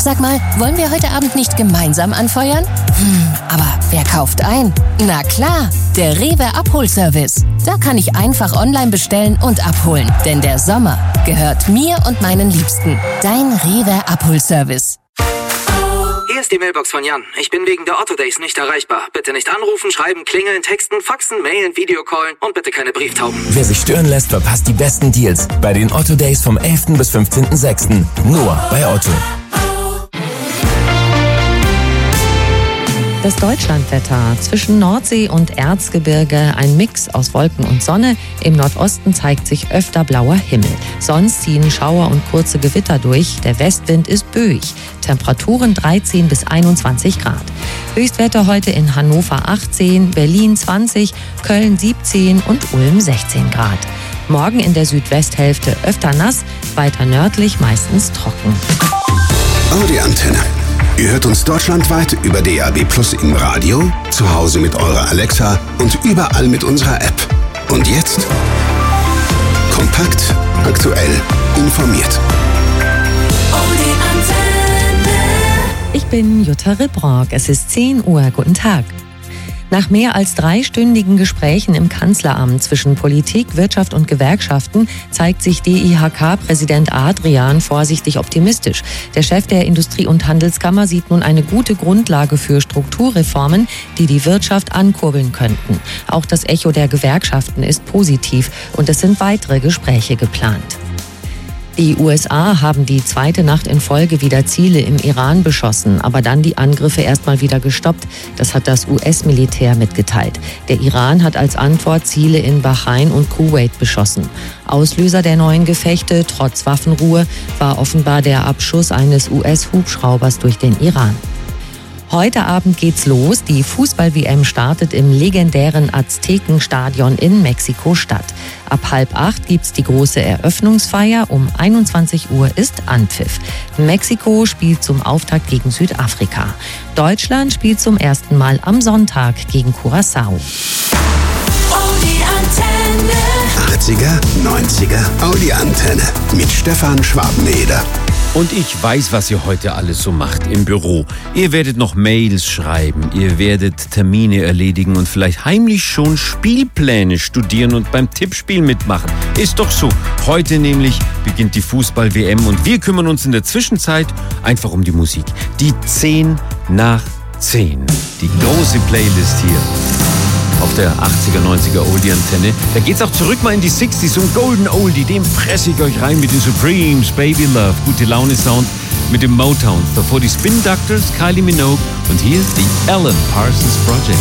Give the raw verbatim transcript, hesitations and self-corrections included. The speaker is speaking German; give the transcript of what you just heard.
Sag mal, wollen wir heute Abend nicht gemeinsam anfeuern? Hm, aber wer kauft ein? Na klar, der Rewe Abholservice. Da kann ich einfach online bestellen und abholen. Denn der Sommer gehört mir und meinen Liebsten. Dein Rewe Abholservice. Hier ist die Mailbox von Jan. Ich bin wegen der Otto Days nicht erreichbar. Bitte nicht anrufen, schreiben, klingeln, texten, faxen, mailen, Videocallen und bitte keine Brieftauben. Wer sich stören lässt, verpasst die besten Deals bei den Otto Days vom elften bis fünfzehnten sechsten Nur bei Otto. Das Deutschlandwetter. Zwischen Nordsee und Erzgebirge ein Mix aus Wolken und Sonne. Im Nordosten zeigt sich öfter blauer Himmel. Sonst ziehen Schauer und kurze Gewitter durch. Der Westwind ist böig. Temperaturen dreizehn bis einundzwanzig Grad. Höchstwerte heute in Hannover achtzehn, Berlin zwanzig, Köln siebzehn und Ulm sechzehn Grad. Morgen in der Südwesthälfte öfter nass, weiter nördlich meistens trocken. Audi Antenne. Ihr hört uns deutschlandweit über D A B Plus im Radio, zu Hause mit eurer Alexa und überall mit unserer App. Und jetzt kompakt, aktuell, informiert. Audi Antenne. Ich bin Jutta Ribrock. Es ist zehn Uhr. Guten Tag. Nach mehr als dreistündigen Gesprächen im Kanzleramt zwischen Politik, Wirtschaft und Gewerkschaften zeigt sich D I H K-Präsident Adrian vorsichtig optimistisch. Der Chef der Industrie- und Handelskammer sieht nun eine gute Grundlage für Strukturreformen, die die Wirtschaft ankurbeln könnten. Auch das Echo der Gewerkschaften ist positiv und es sind weitere Gespräche geplant. Die U S A haben die zweite Nacht in Folge wieder Ziele im Iran beschossen, aber dann die Angriffe erstmal wieder gestoppt. Das hat das U S-Militär mitgeteilt. Der Iran hat als Antwort Ziele in Bahrain und Kuwait beschossen. Auslöser der neuen Gefechte, trotz Waffenruhe, war offenbar der Abschuss eines U S-Hubschraubers durch den Iran. Heute Abend geht's los. Die Fußball-W M startet im legendären Aztekenstadion in Mexiko-Stadt. Ab halb acht gibt's die große Eröffnungsfeier. Um einundzwanzig Uhr ist Anpfiff. Mexiko spielt zum Auftakt gegen Südafrika. Deutschland spielt zum ersten Mal am Sonntag gegen Curaçao. Audi Antenne. achtziger, neunziger Audi Antenne mit Stefan Schwabeneder. Und ich weiß, was ihr heute alles so macht im Büro. Ihr werdet noch Mails schreiben, ihr werdet Termine erledigen und vielleicht heimlich schon Spielpläne studieren und beim Tippspiel mitmachen. Ist doch so. Heute nämlich beginnt die Fußball-W M und wir kümmern uns in der Zwischenzeit einfach um die Musik. Die zehn nach zehn. Die große Playlist hier auf der achtziger, neunziger Oldie-Antenne. Da geht's auch zurück mal in die sechziger und Golden Oldie. Den fresse ich euch rein mit den Supremes, Baby Love, gute Laune-Sound mit den Motowns. Davor die Spin Doctors, Kylie Minogue und hier die Alan Parsons Project.